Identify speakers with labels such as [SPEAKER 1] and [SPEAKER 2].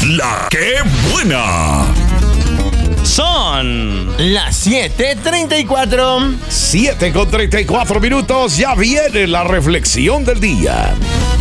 [SPEAKER 1] La que buena.
[SPEAKER 2] Son
[SPEAKER 3] las 7:34.
[SPEAKER 1] 7:34 minutos. Ya viene la reflexión del día.